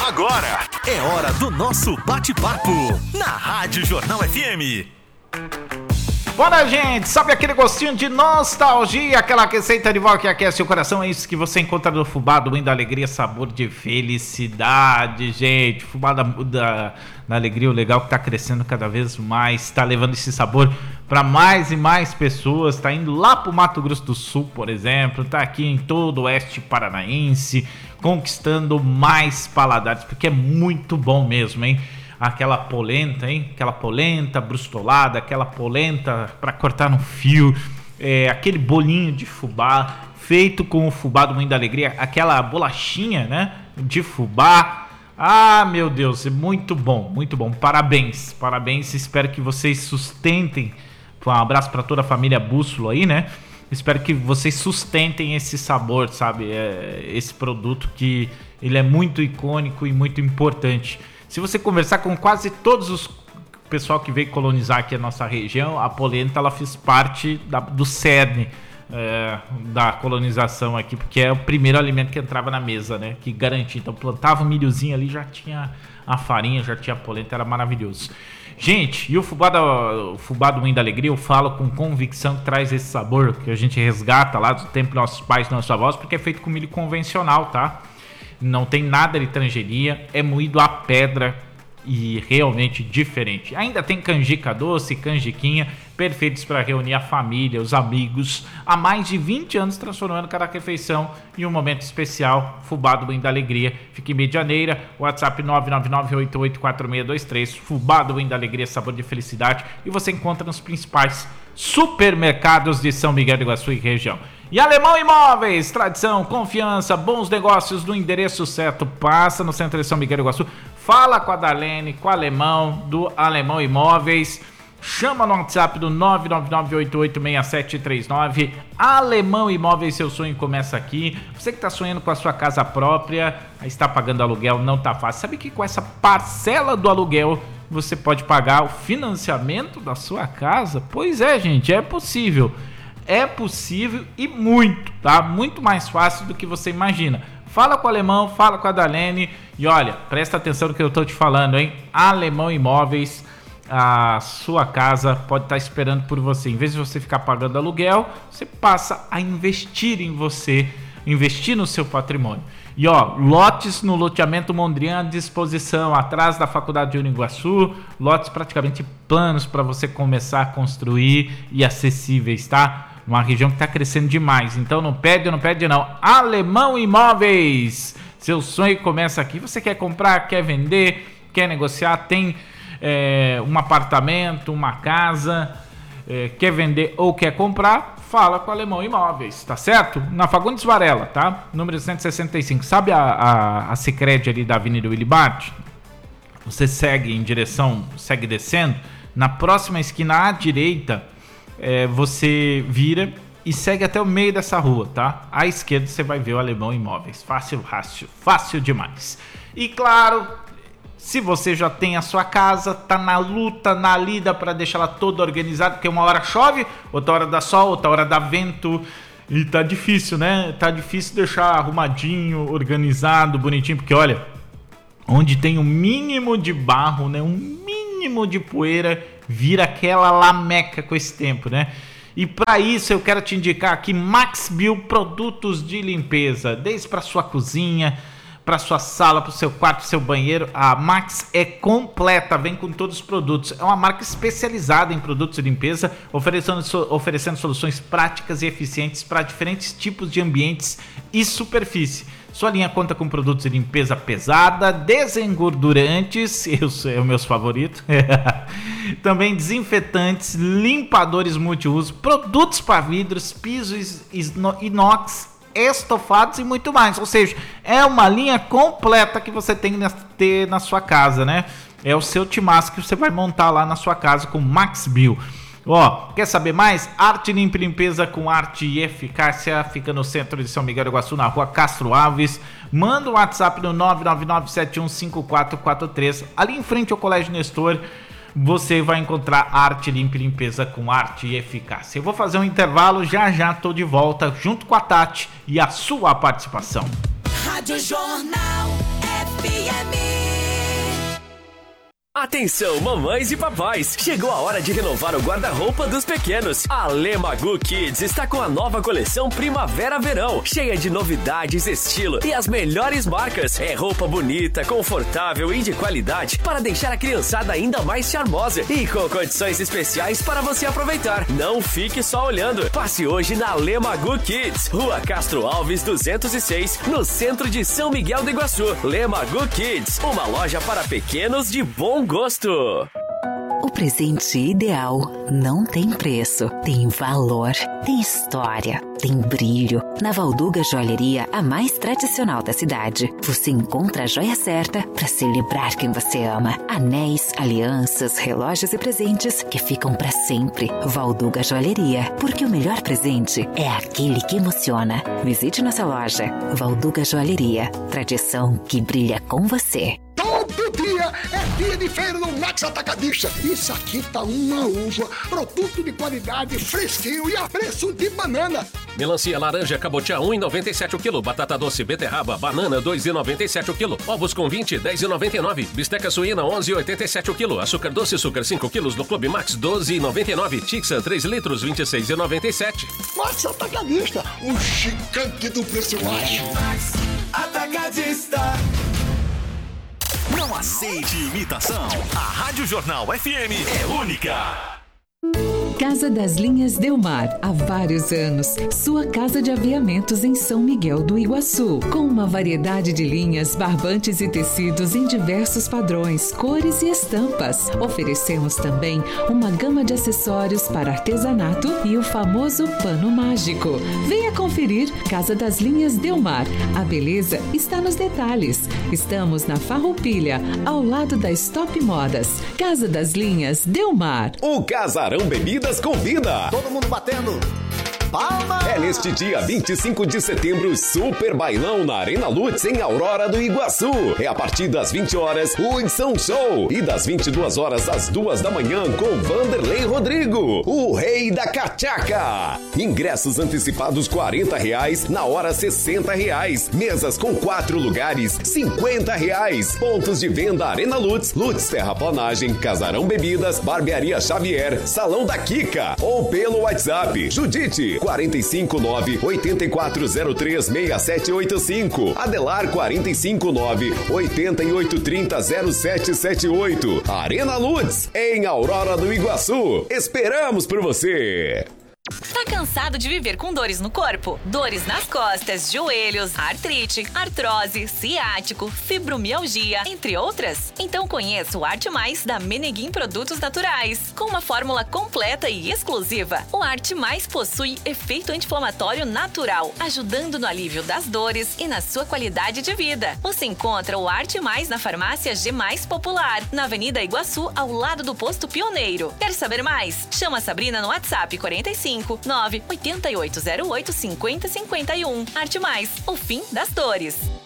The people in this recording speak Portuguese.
Agora é hora do nosso bate-papo na Rádio Jornal FM. Bora, gente, sabe aquele gostinho de nostalgia, aquela receita de vó que aquece o coração? É isso que você encontra no fubá do Moinho da Alegria, sabor de felicidade, gente. Fubá da Alegria, o legal que tá crescendo cada vez mais, tá levando esse sabor para mais e mais pessoas, tá indo lá pro Mato Grosso do Sul, por exemplo, tá aqui em todo o oeste paranaense, conquistando mais paladares, porque é muito bom mesmo, hein? Aquela polenta, hein? Aquela polenta brustolada, aquela polenta para cortar no fio, aquele bolinho de fubá feito com o fubá do Moinho da Alegria, aquela bolachinha, né? De fubá. Ah, meu Deus, é muito bom, muito bom. Parabéns, parabéns. Espero que vocês sustentem. Um abraço para toda a família Bússola aí, né? Espero que vocês sustentem esse sabor, sabe? Esse produto que ele é muito icônico e muito importante. Se você conversar com quase todos os pessoal que veio colonizar aqui a nossa região, a polenta ela fez parte do cerne da colonização aqui, porque é o primeiro alimento que entrava na mesa, né? Que garantia. Então plantava um milhozinho ali, já tinha a farinha, já tinha a polenta, era maravilhoso. Gente, e o fubá do Moinho da Alegria, eu falo com convicção que traz esse sabor que a gente resgata lá do tempo dos nossos pais, dos nossos avós, porque é feito com milho convencional, tá? Não tem nada de transgenia, é moído a pedra e realmente diferente. Ainda tem canjica doce, canjiquinha, perfeitos para reunir a família, os amigos. Há mais de 20 anos transformando cada refeição em um momento especial. Fubá do Moinho da Alegria. Fica em Medianeira, WhatsApp 999884623. Fubá do Moinho da Alegria, sabor de felicidade. E você encontra nos principais supermercados de São Miguel do Iguaçu e região. E Alemão Imóveis, tradição, confiança, bons negócios no endereço certo. Passa no centro de São Miguel do Iguaçu. Fala com a Darlene, com o Alemão, do Alemão Imóveis. Chama no WhatsApp do 999886739. Alemão Imóveis, seu sonho começa aqui. Você que está sonhando com a sua casa própria, está pagando aluguel, não tá fácil. Sabe que com essa parcela do aluguel você pode pagar o financiamento da sua casa? Pois é, gente, é possível. É possível e muito, tá? Muito mais fácil do que você imagina. Fala com o Alemão, fala com a Darlene e olha, presta atenção no que eu tô te falando, hein? Alemão Imóveis, a sua casa pode estar esperando por você. Em vez de você ficar pagando aluguel, você passa a investir em você, investir no seu patrimônio. E ó, lotes no loteamento Mondrian à disposição, atrás da Faculdade de Uniguaçu, lotes praticamente planos para você começar a construir e acessíveis, tá? Uma região que está crescendo demais, então não perde não. Alemão Imóveis, seu sonho começa aqui. Você quer comprar, quer vender, quer negociar, tem um apartamento, uma casa, quer vender ou quer comprar, fala com o Alemão Imóveis, tá certo? Na Fagundes Varela, tá? Número 165. Sabe a Sicredi ali da Avenida Willy Bart? Você segue em direção, segue descendo, na próxima esquina à direita, você vira e segue até o meio dessa rua, tá? À esquerda você vai ver o Alemão Imóveis. Fácil demais. E claro, se você já tem a sua casa, tá na luta, na lida para deixar ela toda organizada, porque uma hora chove, outra hora dá sol, outra hora dá vento, e tá difícil, né? Tá difícil deixar arrumadinho, organizado, bonitinho, porque olha, onde tem um mínimo de barro, né? Um mínimo de poeira, vira aquela lameca com esse tempo, né? E para isso eu quero te indicar aqui Max Bill produtos de limpeza, desde para sua cozinha, para sua sala, para o seu quarto, seu banheiro. A Max é completa, vem com todos os produtos. É uma marca especializada em produtos de limpeza, oferecendo soluções práticas e eficientes para diferentes tipos de ambientes e superfície. Sua linha conta com produtos de limpeza pesada, desengordurantes, é o meus favoritos, também desinfetantes, limpadores multiuso, produtos para vidros, pisos inox, estofados e muito mais. Ou seja, é uma linha completa que você tem que ter na sua casa, né? É o seu timaço que você vai montar lá na sua casa com Max Bill. Ó, quer saber mais? Arte Limpa e Limpeza com arte e eficácia. Fica no centro de São Miguel do Iguaçu, na rua Castro Alves. Manda um WhatsApp no 999715443. Ali em frente ao Colégio Nestor, você vai encontrar Arte Limpa e Limpeza com arte e eficácia. Eu vou fazer um intervalo, já tô de volta junto com a Tati e a sua participação. Rádio Jornal Atenção, mamães e papais! Chegou a hora de renovar o guarda-roupa dos pequenos. A Lemagu Kids está com a nova coleção Primavera-Verão, cheia de novidades, estilo e as melhores marcas. É roupa bonita, confortável e de qualidade para deixar a criançada ainda mais charmosa e com condições especiais para você aproveitar. Não fique só olhando. Passe hoje na Lemagu Kids, Rua Castro Alves 206, no centro de São Miguel do Iguaçu. Lemagu Kids, uma loja para pequenos de bom gosto. O presente ideal não tem preço, tem valor, tem história, tem brilho. Na Valduga Joalheria, a mais tradicional da cidade, você encontra a joia certa para celebrar quem você ama. Anéis, alianças, relógios e presentes que ficam para sempre. Valduga Joalheria, porque o melhor presente é aquele que emociona. Visite nossa loja. Valduga Joalheria, tradição que brilha com você. Todo dia é dia de feira no Max Atacadista. Isso aqui tá uma uva, produto de qualidade, fresquinho e a preço de banana. Melancia laranja cabotiá 1,97 o quilo. Batata doce beterraba banana 2,97 o quilo. Ovos com 20, 10,99. Bisteca suína 11,87 o quilo. Açúcar doce açúcar 5 quilos no Clube Max 12,99. Tixan 3 litros 26,97. Max Atacadista, o gigante do preço baixo. Max Atacadista. Não aceite imitação. A Rádio Jornal FM é única. Casa das Linhas Delmar, há vários anos, sua casa de aviamentos em São Miguel do Iguaçu, com uma variedade de linhas, barbantes e tecidos em diversos padrões, cores e estampas. Oferecemos também uma gama de acessórios para artesanato e o famoso pano mágico. Venha conferir Casa das Linhas Delmar. A beleza está nos detalhes. Estamos na Farroupilha, ao lado da Stop Modas. Casa das Linhas Delmar. O Casarão Bebidas convida. Todo mundo batendo palma. É neste dia 25 de setembro, Super Bailão na Arena Lutz, em Aurora do Iguaçu. É a partir das 20 horas, Hudson Show. E das 22 horas às 2 da manhã, com Vanderlei Rodrigo, o rei da cachaca. Ingressos antecipados R$40, na hora R$60. Mesas com 4 lugares, R$50. Pontos de venda Arena Lutz, Lutz Terraplanagem, Casarão Bebidas, Barbearia Xavier, Salão da Kika. Ou pelo WhatsApp, Judite 459-8403-6785. Adelar 459-8830-0778. Arena Lutz, em Aurora do Iguaçu. Esperamos por você! Tá cansado de viver com dores no corpo? Dores nas costas, joelhos, artrite, artrose, ciático, fibromialgia, entre outras? Então conheça o Arte Mais da Meneguim Produtos Naturais. Com uma fórmula completa e exclusiva, o Arte Mais possui efeito anti-inflamatório natural, ajudando no alívio das dores e na sua qualidade de vida. Você encontra o Arte Mais na farmácia G Mais Popular, na Avenida Iguaçu, ao lado do Posto Pioneiro. Quer saber mais? Chama a Sabrina no WhatsApp 45 98808 5051. Arte Mais, o fim das dores.